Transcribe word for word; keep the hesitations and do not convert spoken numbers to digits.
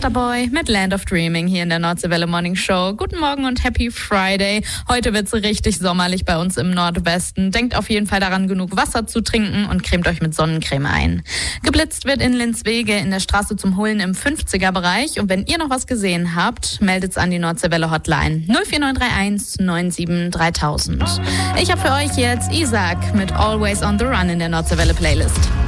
Boy mit Land of Dreaming hier in der Nordseewelle Morning Show. Guten Morgen und Happy Friday. Heute wird's richtig sommerlich bei uns im Nordwesten. Denkt auf jeden Fall daran, genug Wasser zu trinken und cremt euch mit Sonnencreme ein. Geblitzt wird in Linzwege in der Straße zum Hullen im fünfziger-Bereich. Und wenn ihr noch was gesehen habt, meldet's an die Nordseewelle Hotline null vier neun drei eins neun sieben dreitausend. Ich habe für euch jetzt Isaac mit Always on the Run in der Nordseewelle Playlist.